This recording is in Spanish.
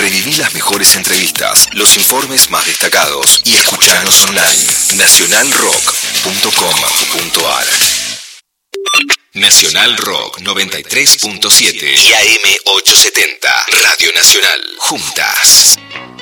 Reviví las mejores entrevistas, los informes más destacados y escuchanos online. Nacionalrock.com.ar. Nacional Rock 93.7 y AM 870. Radio Nacional. Juntas.